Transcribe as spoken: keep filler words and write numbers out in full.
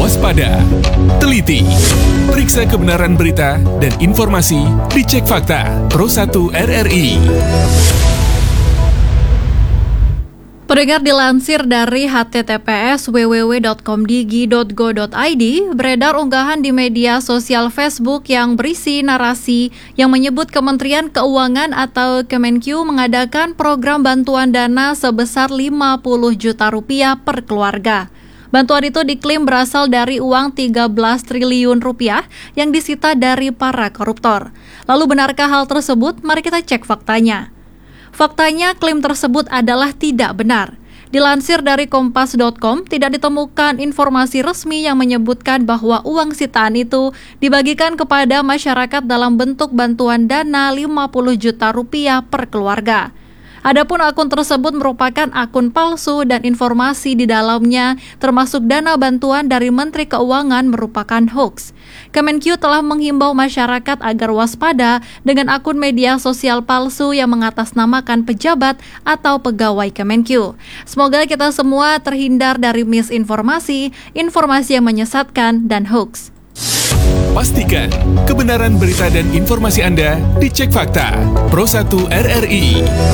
waspada, teliti, periksa kebenaran berita dan informasi, dicek fakta. Pro satu R R I. Pendengar, dilansir dari h t t p s w w w dot komdigi dot go dot i d, beredar unggahan di media sosial Facebook yang berisi narasi yang menyebut Kementerian Keuangan atau Kemenq mengadakan program bantuan dana sebesar lima puluh juta rupiah per keluarga. Bantuan itu diklaim berasal dari uang tiga belas triliun rupiah yang disita dari para koruptor. Lalu benarkah hal tersebut? Mari kita cek faktanya. Faktanya, klaim tersebut adalah tidak benar. Dilansir dari kompas dot com, tidak ditemukan informasi resmi yang menyebutkan bahwa uang sitaan itu dibagikan kepada masyarakat dalam bentuk bantuan dana lima puluh juta rupiah per keluarga. Adapun akun tersebut merupakan akun palsu dan informasi di dalamnya termasuk dana bantuan dari Menteri Keuangan merupakan hoax. Kemenq telah menghimbau masyarakat agar waspada dengan akun media sosial palsu yang mengatasnamakan pejabat atau pegawai Kemenq. Semoga kita semua terhindar dari misinformasi, informasi yang menyesatkan, dan hoax. Pastikan kebenaran berita dan informasi Anda dicek fakta. Pro satu R R I.